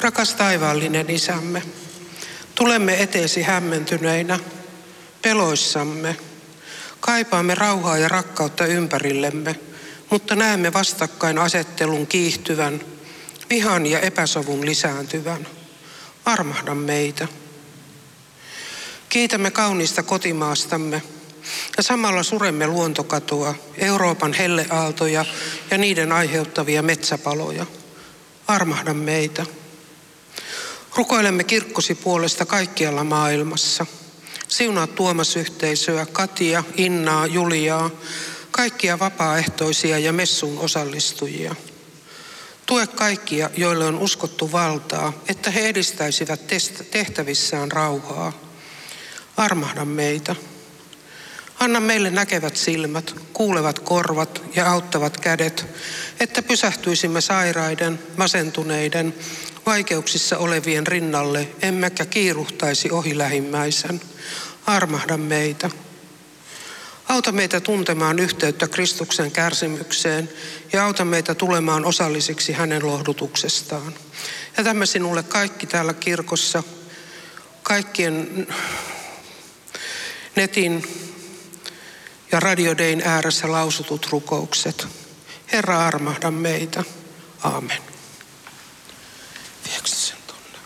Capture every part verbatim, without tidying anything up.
Rakas taivaallinen Isämme, tulemme eteesi hämmentyneinä, peloissamme. Kaipaamme rauhaa ja rakkautta ympärillemme, mutta näemme vastakkain asettelun kiihtyvän, vihan ja epäsovun lisääntyvän. Armahda meitä. Kiitämme kauniista kotimaastamme ja samalla suremme luontokatoa, Euroopan helleaaltoja ja niiden aiheuttavia metsäpaloja. Armahda meitä. Rukoilemme kirkkosi puolesta kaikkialla maailmassa. Siunaa Tuomas-yhteisöä, Katia, Innaa, Juliaa, kaikkia vapaaehtoisia ja messuun osallistujia. Tue kaikkia, joille on uskottu valtaa, että he edistäisivät tehtävissään rauhaa. Armahda meitä. Anna meille näkevät silmät, kuulevat korvat ja auttavat kädet, että pysähtyisimme sairaiden, masentuneiden, vaikeuksissa olevien rinnalle, emmekä kiiruhtaisi ohi lähimmäisen. Armahda meitä. Auta meitä tuntemaan yhteyttä Kristuksen kärsimykseen ja auta meitä tulemaan osallisiksi hänen lohdutuksestaan. Jätämme sinulle kaikki täällä kirkossa, kaikkien netin ja radiodein ääressä lausutut rukoukset. Herra, armahda meitä. Aamen. Viekö sen tonne?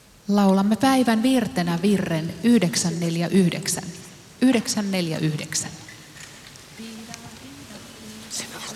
Laulamme päivän virtenä virren yhdeksän neljä yhdeksän. yhdeksän neljä yhdeksän.